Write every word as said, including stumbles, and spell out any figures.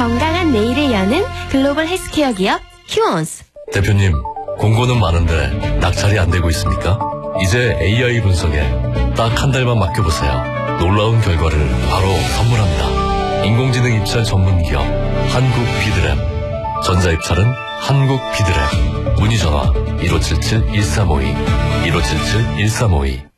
건강한 내일을 여는 글로벌 헬스케어 기업 휴원스. 대표님, 공고는 많은데 낙찰이 안 되고 있습니까? 이제 에이아이 분석에 딱 한 달만 맡겨보세요. 놀라운 결과를 바로 선물합니다. 인공지능 입찰 전문 기업 한국 비드램. 전자 입찰은 한국 비드램. 문의 전화 일오칠칠 일삼오이 일오칠칠 일삼오이.